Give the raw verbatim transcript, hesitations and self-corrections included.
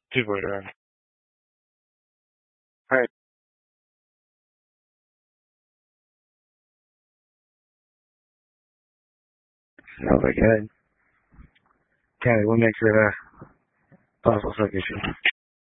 People are, alright. Sounds like it. Candy, what makes it, uh, possible suck issue?